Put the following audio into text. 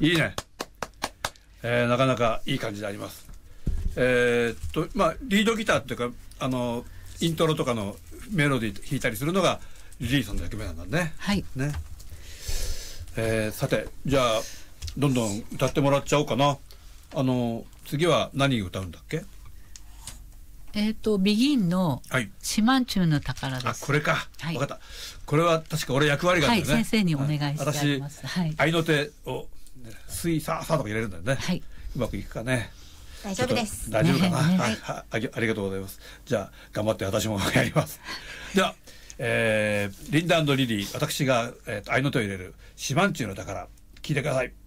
いいね。なかなかいい感じであります。まあリードギターっていうかイントロとかのメロディー弾いたりするのがリリーさんの役目なんだね。 はいね。さてじゃあどんどん歌ってもらっちゃおうかな。次は何歌うんだっけ？ ビギンのはいシマンチュの宝です。 あ、これか。 はい分かった。これは確か俺役割があるんだよね。 はい、先生にお願いしてあります。はい。 合いの手をスイサーサーとか入れるんだよね。 はい。 うまくいくかね。 大丈夫です。 大丈夫かな。 ねはい、ありがとうございます。じゃあ頑張って私もやります。では、リンダ&リリー、私が合いの手を入れるシマンチュの宝、聞いてください。